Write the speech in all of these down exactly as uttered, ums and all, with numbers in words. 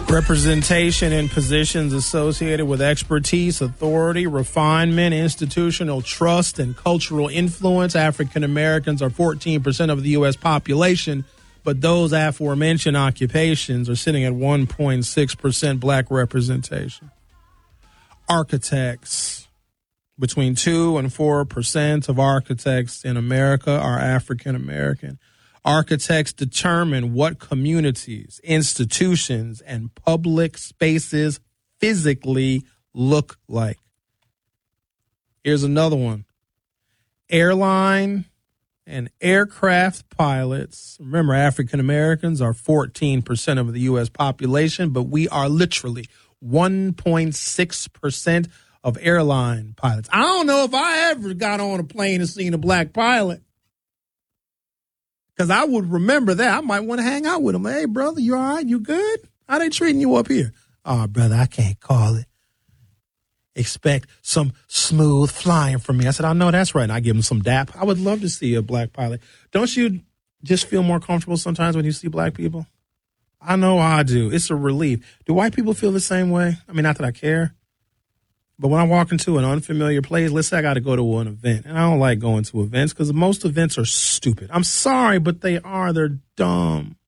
Representation in positions associated with expertise, authority, refinement, institutional trust, and cultural influence. African Americans are fourteen percent of the U S population, but those aforementioned occupations are sitting at one point six percent black representation. Architects. Between two and four percent of architects in America are African American. Architects determine what communities, institutions, and public spaces physically look like. Here's another one. Airline and aircraft pilots. Remember, African Americans are fourteen percent of the U S population, but we are literally one point six percent of airline pilots. I don't know if I ever got on a plane and seen a black pilot. Because I would remember that. I might want to hang out with them. Hey, brother, you all right? You good? How they treating you up here? Oh, brother, I can't call it. Expect some smooth flying from me. I said, I know that's right. And I give them some dap. I would love to see a black pilot. Don't you just feel more comfortable sometimes when you see black people? I know I do. It's a relief. Do white people feel the same way? I mean, not that I care. But when I walk into an unfamiliar place, let's say I got to go to an event, and I don't like going to events because most events are stupid. I'm sorry, but they are. They're dumb.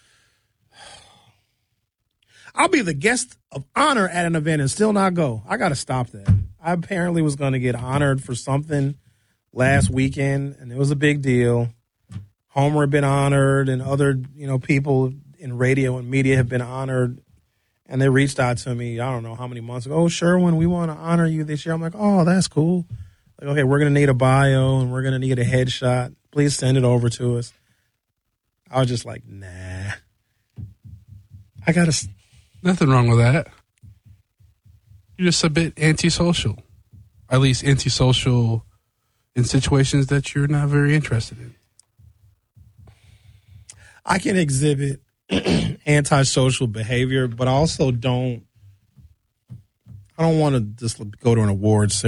I'll be the guest of honor at an event and still not go. I got to stop that. I apparently was going to get honored for something last weekend, and it was a big deal. Homer had been honored, and other, you know, people in radio and media have been honored. And they reached out to me, I don't know how many months ago. Oh, Sherwin, we want to honor you this year. I'm like, oh, that's cool. Like, okay, we're going to need a bio and we're going to need a headshot. Please send it over to us. I was just like, nah. I got to. Nothing wrong with that. You're just a bit antisocial. At least antisocial in situations that you're not very interested in. I can exhibit antisocial behavior, but I also don't I don't want to just go to an awards ceremony